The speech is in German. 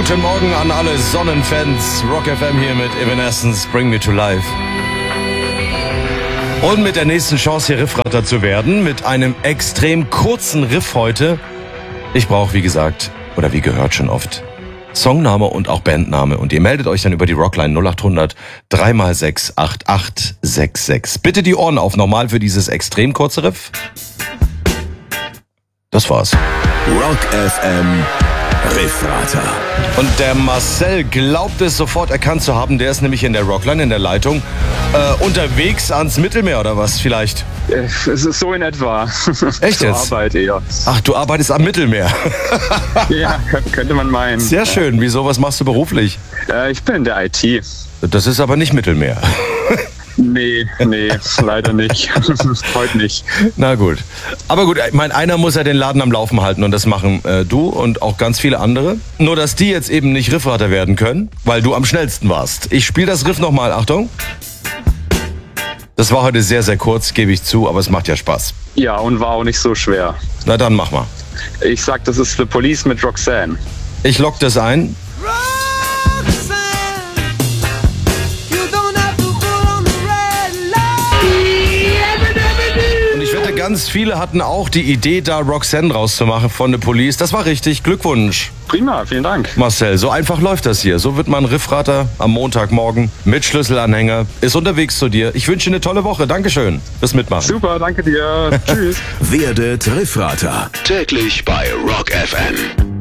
Guten Morgen an alle Sonnenfans. Rock FM hier mit Evanescence, Bring Me to Life. Und mit der nächsten Chance, hier Riffratter zu werden, mit einem extrem kurzen Riff heute. Ich brauche, wie gesagt, oder wie gehört schon oft, Songname und auch Bandname. Und ihr meldet euch dann über die Rockline 0800 3x6 8866. Bitte die Ohren auf nochmal für dieses extrem kurze Riff. Das war's. Rock FM Riffratter. Und der Marcel glaubt es sofort erkannt zu haben. Der ist nämlich in der Rockline, in der Leitung, unterwegs ans Mittelmeer oder was vielleicht? Es ist so in etwa. Echt Zur jetzt? Arbeit eher. Ach, du arbeitest am Mittelmeer. Ja, könnte man meinen. Sehr schön. Wieso, was machst du beruflich? Ich bin in der IT. Das ist aber nicht Mittelmeer. Nee, leider nicht. Heute nicht. Na gut. Aber gut, ich meine, einer muss ja den Laden am Laufen halten und das machen du und auch ganz viele andere. Nur, dass die jetzt eben nicht Riffratter werden können, weil du am schnellsten warst. Ich spiele das Riff nochmal, Achtung. Das war heute sehr, sehr kurz, gebe ich zu, aber es macht ja Spaß. Ja, und war auch nicht so schwer. Na dann, mach mal. Ich sag, das ist The Police mit Roxanne. Ich lock das ein. Ganz viele hatten auch die Idee, da Roxanne rauszumachen von The Police. Das war richtig. Glückwunsch. Prima, vielen Dank. Marcel, so einfach läuft das hier. So wird man Riffratter am Montagmorgen mit Schlüsselanhänger. Ist unterwegs zu dir. Ich wünsche dir eine tolle Woche. Dankeschön fürs Mitmachen. Super, danke dir. Tschüss. Werdet Riffratter. Täglich bei Rock FM.